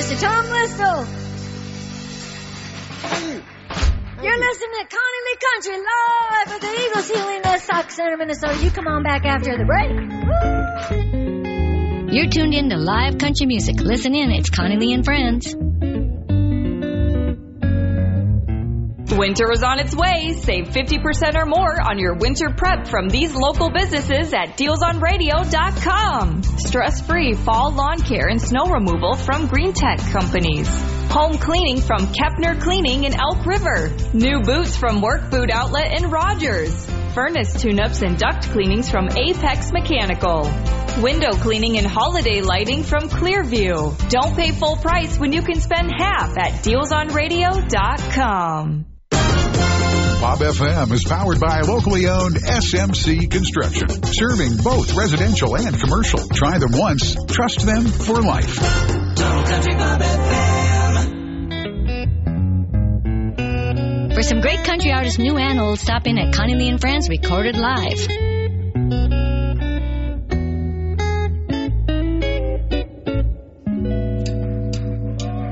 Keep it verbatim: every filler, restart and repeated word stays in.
Mister Tom Listle. You're listening to Connie Lee Country live at the Eagles Healing Sauk Center, Minnesota. You come on back after the break. Woo! You're tuned in to live country music. Listen in. It's Connie Lee and Friends. Winter is on its way. Save fifty percent or more on your winter prep from these local businesses at deals on radio dot com. Stress-free fall lawn care and snow removal from Green Tech Companies. Home cleaning from Kepner Cleaning in Elk River. New boots from Work Boot Outlet in Rogers. Furnace tune-ups and duct cleanings from Apex Mechanical. Window cleaning and holiday lighting from Clearview. Don't pay full price when you can spend half at deals on radio dot com. Bob F M is powered by locally owned S M C Construction, serving both residential and commercial. Try them once, trust them for life. Total Country Bob F M. For some great country artists, new and old, stop in at Connie Lee and Friends Recorded Live.